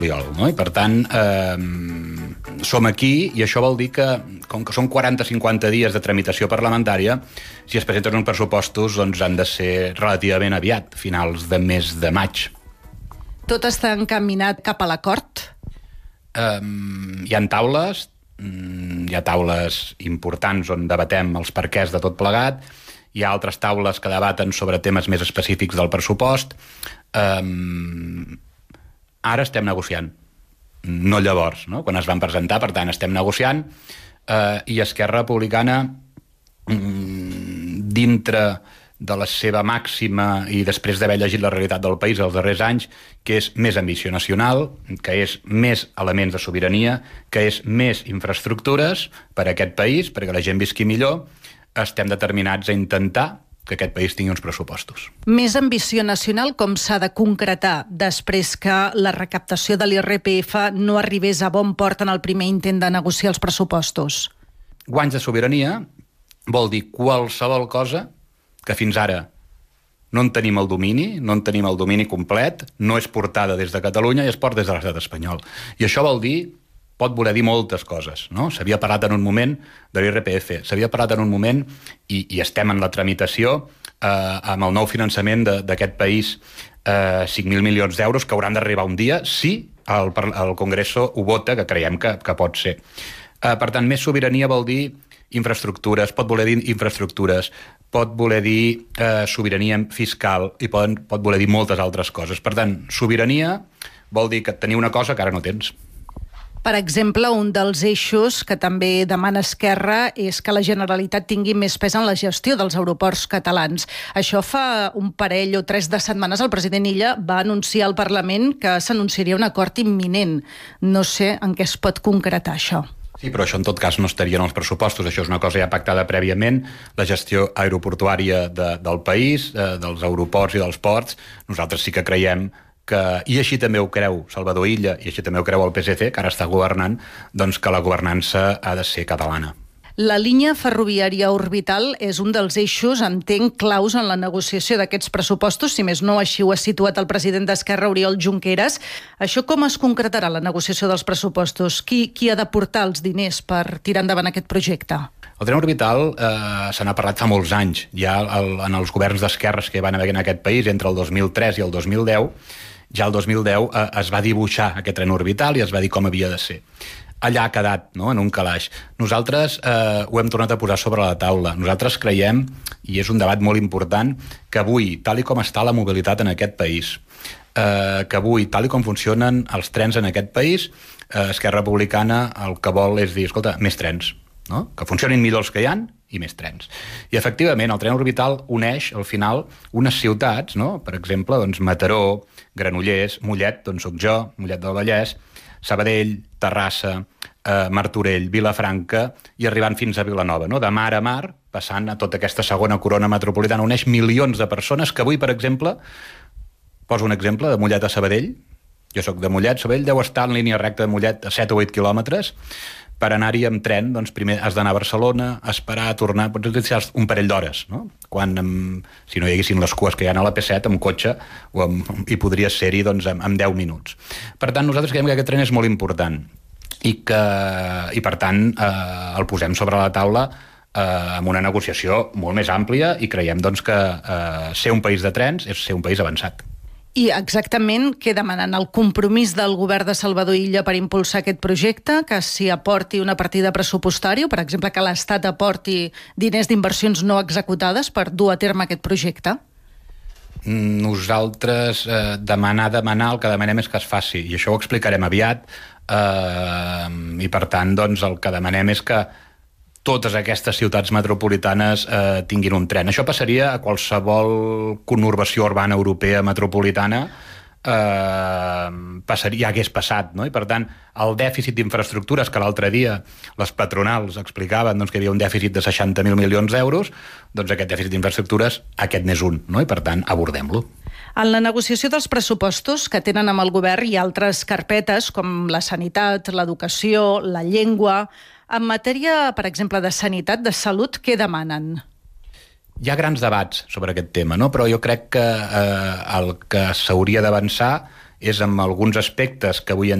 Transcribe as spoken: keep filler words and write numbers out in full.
no? I per tant eh, som aquí i això vol dir que com que són quaranta a cinquanta dies de tramitació parlamentària, si es presenten uns pressupostos doncs han de ser relativament aviat, finals de mes de maig. Tot està encaminat cap a l'acord? Eh, hi ha taules, hi ha taules importants on debatem els perquès de tot plegat, hi ha altres taules que debaten sobre temes més específics del pressupost. Eh, ara estem negociant, no llavors, no? Quan es van presentar, per tant, estem negociant, eh, i Esquerra Republicana, dintre de la seva màxima i després d'haver llegit la realitat del país els darrers anys, que és més ambició nacional, que és més elements de sobirania, que és més infraestructures per a aquest país, perquè la gent visqui millor, estem determinats a intentar que aquest país tingui uns pressupostos. Més ambició nacional, com s'ha de concretar després que la recaptació de l'I R P F no arribés a bon port en el primer intent de negociar els pressupostos? Guanys de sobirania vol dir qualsevol cosa que fins ara no en tenim el domini, no en tenim el domini complet, no és portada des de Catalunya i es porta des de l'estat espanyol. I això vol dir pot voler dir moltes coses, no? S'havia parlat en un moment de l'I R P F, s'havia parlat en un moment, i, i estem en la tramitació, eh, amb el nou finançament d'aquest país, eh, cinc mil milions d'euros que hauran d'arribar un dia, si el, el Congreso ho vota, que creiem que, que pot ser. Eh, per tant, més sobirania vol dir infraestructures, pot voler dir infraestructures, pot voler dir eh, sobirania fiscal i poden, pot voler dir moltes altres coses. Per tant, sobirania vol dir que tenir una cosa que ara no tens. Per exemple, un dels eixos que també demana Esquerra és que la Generalitat tingui més pes en la gestió dels aeroports catalans. Això fa un parell o tres de setmanes el president Illa va anunciar al Parlament que s'anunciaria un acord imminent. No sé en què es pot concretar això. Sí, però això en tot cas no estaria en els pressupostos. Això és una cosa ja pactada prèviament. La gestió aeroportuària de, del país, eh, dels aeroports i dels ports, nosaltres sí que creiem que, i així també ho creu Salvador Illa, i així també ho creu el P S C, que ara està governant, doncs que la governança ha de ser catalana. La línia ferroviària orbital és un dels eixos, entenc, claus en la negociació d'aquests pressupostos, si més no, així ho ha situat el president d'Esquerra, Oriol Junqueras. Això com es concretarà, la negociació dels pressupostos? Qui, qui ha de portar els diners per tirar endavant aquest projecte? El tren orbital eh, se n'ha parlat fa molts anys. Ja el, en els governs d'esquerres que hi van haver en aquest país, entre el dos mil tres i el dos mil deu, ja el dos mil deu eh, es va dibuixar aquest tren orbital i es va dir com havia de ser. Allà ha quedat, no?, en un calaix. Nosaltres eh, ho hem tornat a posar sobre la taula. Nosaltres creiem, i és un debat molt important, que avui, tal i com està la mobilitat en aquest país, eh, que avui, tal i com funcionen els trens en aquest país, eh, Esquerra Republicana el que vol és dir, escolta, més trens, no?, que funcionin millor els que hi ha i més trens. I efectivament el tren orbital uneix al final unes ciutats, no?, per exemple, doncs, Mataró, Granollers, Mollet, d'on soc jo, Mollet del Vallès, Sabadell, Terrassa, eh, Martorell, Vilafranca i arribant fins a Vilanova, no?, de mar a mar, passant a tota aquesta segona corona metropolitana, uneix milions de persones que avui, per exemple, poso un exemple de Mollet a Sabadell, jo soc de Mollet, Sabadell deu estar en línia recta de Mollet a set o vuit quilòmetres, per anar-hi amb tren, doncs primer has d'anar a Barcelona, esperar, a tornar, pots utilitzar un parell d'hores, no? Quan, amb, si no hi haguessin les cues que hi ha a la P set, amb cotxe, o amb, hi podries ser-hi doncs, amb, amb deu minuts. Per tant, nosaltres creiem que aquest tren és molt important i que, i per tant, eh, el posem sobre la taula eh, amb una negociació molt més àmplia i creiem doncs, que eh, ser un país de trens és ser un país avançat. I exactament què demanen? El compromís del govern de Salvador Illa per impulsar aquest projecte, que s'hi aporti una partida pressupostària, per exemple, que l'Estat aporti diners d'inversions no executades per dur a terme aquest projecte? Nosaltres eh, demanar, demanar, el que demanem és que es faci, i això ho explicarem aviat, eh, i per tant doncs, el que demanem és que totes aquestes ciutats metropolitanes eh, tinguin un tren. Això passaria a qualsevol conurbació urbana europea metropolitana, eh, passaria, ja hagués passat, no? I per tant, el dèficit d'infraestructures que l'altre dia les patronals explicaven doncs, que hi havia un dèficit de seixanta mil milions d'euros, doncs aquest dèficit d'infraestructures, aquest n'és un, no? I per tant, abordem-lo. En la negociació dels pressupostos que tenen amb el govern hi ha altres carpetes com la sanitat, l'educació, la llengua. En matèria, per exemple, de sanitat, de salut, què demanen? Hi ha grans debats sobre aquest tema, no? Però jo crec que eh, el que s'hauria d'avançar és amb alguns aspectes que avui en